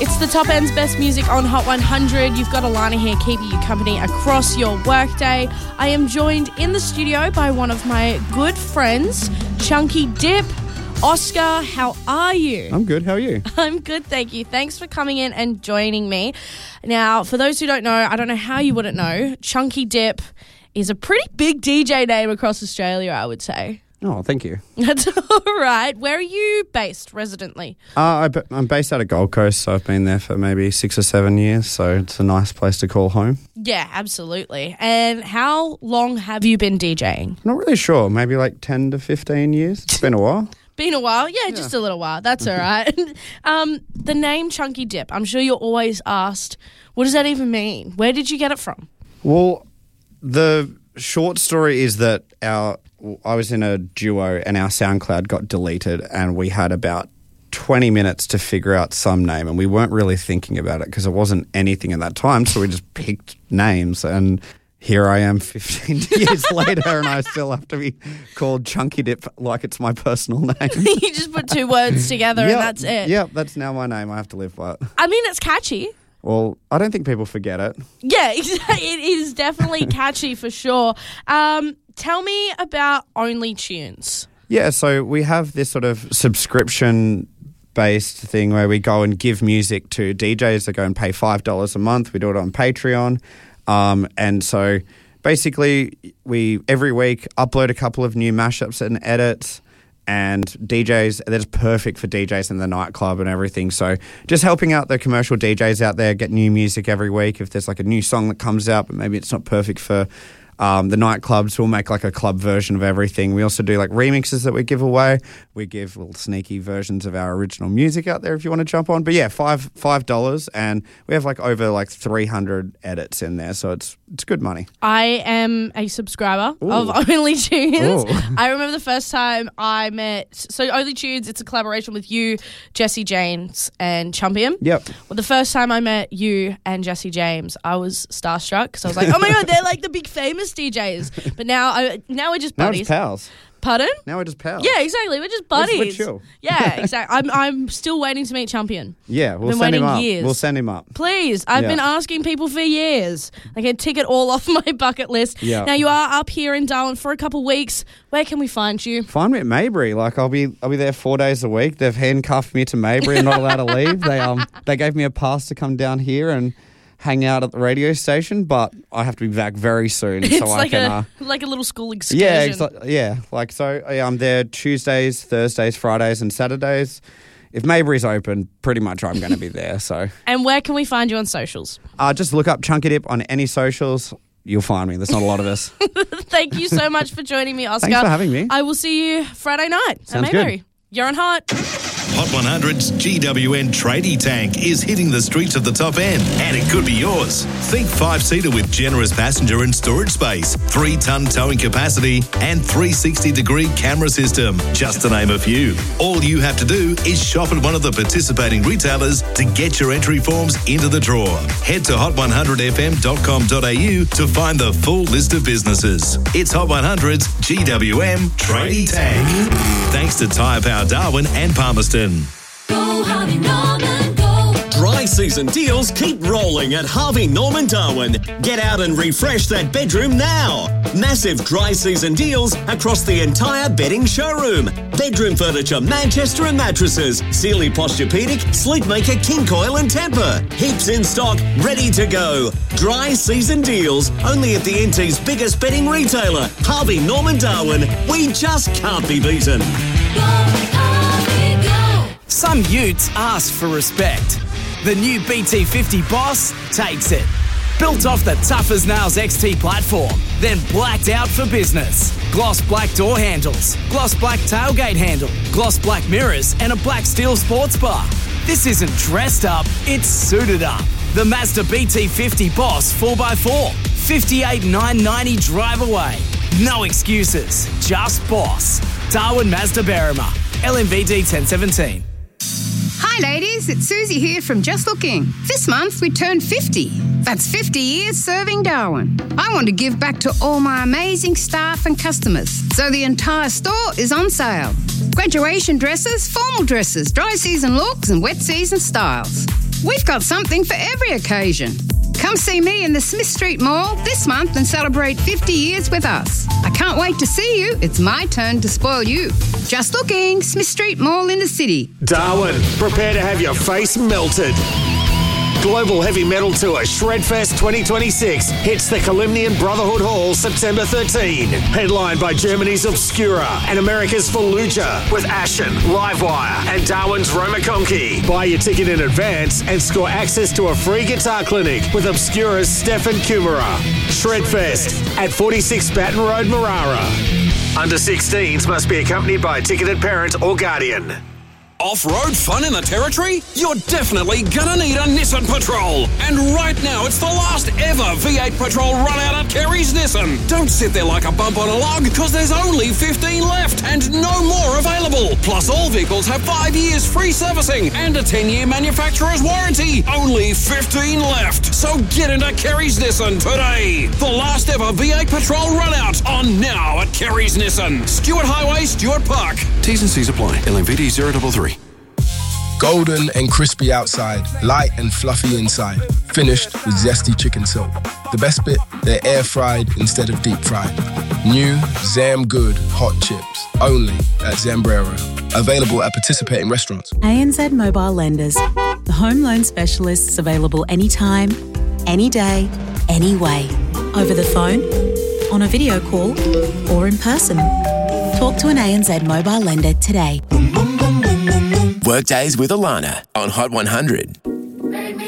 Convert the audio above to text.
It's the Top End's best music on Hot 100. You've got Alana here keeping you company across your workday. I am joined in the studio by one of my good friends, Chunky Dip. Oscar, how are you? I'm good. How are you? I'm good, thank you. Thanks for coming in and joining me. Now, for those who don't know, I don't know how you wouldn't know, Chunky Dip is a pretty big DJ name across Australia, I would say. Oh, thank you. That's all right. Where are you based residently? I'm based out of Gold Coast, so I've been there for maybe 6 or 7 years, so it's a nice place to call home. Yeah, absolutely. And how long have you been DJing? Not really sure. Maybe like 10 to 15 years. It's been a while. Been a while? Yeah, just a little while. That's all right. The name Chunky Dip, I'm sure you're always asked, what does that even mean? Where did you get it from? Well, the short story is that I was in a duo and our SoundCloud got deleted and we had about 20 minutes to figure out some name and we weren't really thinking about it because it wasn't anything at that time, so we just picked names and here I am 15 years later and I still have to be called Chunky Dip like it's my personal name. You just put two words together and that's it. Yep, that's now my name. I have to live by it. I mean, it's catchy. Well, I don't think people forget it. Yeah, it is definitely catchy for sure. Tell me about Only Tunes. Yeah, so we have this sort of subscription-based thing where we go and give music to DJs that go and pay $5 a month. We do it on Patreon. And so basically we every week upload a couple of new mashups and edits, and DJs, they're just perfect for DJs in the nightclub and everything. So just helping out the commercial DJs out there, get new music every week. If there's like a new song that comes out, but maybe it's not perfect for the nightclubs, we'll make like a club version of everything. We also do like remixes that we give away. We give little sneaky versions of our original music out there if you want to jump on. But yeah, $5, and we have like over like 300 edits in there, so it's good money. I am a subscriber of Only Tunes. I remember the first time I met, so Only Tunes, it's a collaboration with you, Jesse James, and Chumpium. Yep. Well, the first time I met you and Jesse James, I was starstruck because I was like, oh my God, they're like the big famous DJs. But now we're just buddies. Now we're just pals. Pardon? Now we're just pals. Yeah, exactly. We're just buddies. We're chill. Yeah, exactly. I'm still waiting to meet Champion. Yeah, we'll been send him waiting up. years. We'll send him up. Please. I've been asking people for years. I can tick it all off my bucket list. Yeah. Now you are up here in Darwin for a couple of weeks. Where can we find you? Find me at Maybury. Like I'll be there 4 days a week. They've handcuffed me to Maybury. I'm not allowed to leave. They gave me a pass to come down here and hang out at the radio station, but I have to be back very soon. It's so like I can, like a little school excursion. I'm there Tuesdays, Thursdays, Fridays and Saturdays. If Maybury's open, pretty much I'm going to be there. So. And where can we find you on socials? Just look up Chunky Dip on any socials. You'll find me. There's not a lot of us. Thank you so much for joining me, Oscar. Thanks for having me. I will see you Friday night Sounds at Maybury. good. You're on Hot. Hot 100's GWN Tradie Tank is hitting the streets of the Top End, and it could be yours. Think 5-seater with generous passenger and storage space, 3-ton towing capacity, and 360-degree camera system, just to name a few. All you have to do is shop at one of the participating retailers to get your entry forms into the draw. Head to hot100fm.com.au to find the full list of businesses. It's Hot 100's GWM Tradie Tank. Thanks to Tyre Power Darwin and Palmerston. Go Harvey Norman, go. Dry season deals keep rolling at Harvey Norman Darwin. Get out and refresh that bedroom now. Massive dry season deals across the entire bedding showroom. Bedroom furniture, Manchester and mattresses, Sealy Posturepedic, Sleepmaker, King Coil and Temper. Heaps in stock, ready to go. Dry season deals only at the NT's biggest bedding retailer, Harvey Norman Darwin. We just can't be beaten. Some utes ask for respect. The new BT50 Boss takes it. Built off the Tough as Nails XT platform, then blacked out for business. Gloss black door handles, gloss black tailgate handle, gloss black mirrors, and a black steel sports bar. This isn't dressed up, it's suited up. The Mazda BT50 Boss 4x4, 58,990 drive away. No excuses, just Boss. Darwin Mazda Berrima, LMVD 1017. Hi ladies, it's Susie here from Just Looking. This month we turned 50. That's 50 years serving Darwin. I want to give back to all my amazing staff and customers, so the entire store is on sale. Graduation dresses, formal dresses, dry season looks and wet season styles. We've got something for every occasion. Come see me in the Smith Street Mall this month and celebrate 50 years with us. I can't wait to see you. It's my turn to spoil you. Just looking, Smith Street Mall in the city. Darwin, prepare to have your face melted. Global Heavy Metal Tour Shredfest 2026 hits the Kalimnian Brotherhood Hall September 13. Headlined by Germany's Obscura and America's Fallujah with Ashen, Livewire and Darwin's Roma Conky. Buy your ticket in advance and score access to a free guitar clinic with Obscura's Stefan Kumara. Shredfest at 46 Baton Road, Marara. Under 16s must be accompanied by a ticketed parent or guardian. Off-road fun in the Territory? You're definitely gonna need a Nissan Patrol. And right now, it's the last ever V8 Patrol run out at Kerry's Nissan. Don't sit there like a bump on a log, because there's only 15 left and no more available. Plus, all vehicles have 5 years free servicing and a 10-year manufacturer's warranty. Only 15 left. So get into Kerry's Nissan today. The last ever V8 Patrol run out on now at Kerry's Nissan. Stuart Highway, Stuart Park. T's and C's apply. LMVD 033. Golden and crispy outside, light and fluffy inside, finished with zesty chicken silk. The best bit, they're air-fried instead of deep-fried. New Zam Good hot chips, only at Zambrero. Available at participating restaurants. ANZ Mobile Lenders, the home loan specialists available anytime, any day, any way. Over the phone, on a video call, or in person. Talk to an ANZ Mobile Lender today. Workdays with Alana on Hot 100.